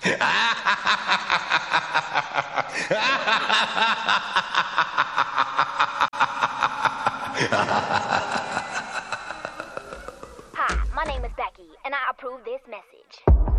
Hi, my name is Becky, and I approve this message.